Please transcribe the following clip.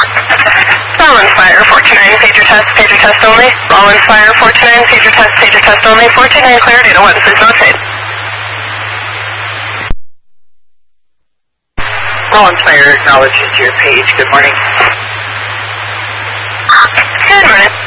Ballin Fire 429, pager test only. Ballin Fire 429, pager test only. 429 clear, data 1, please notate. Ballin Fire acknowledges your page. Good morning. Good morning.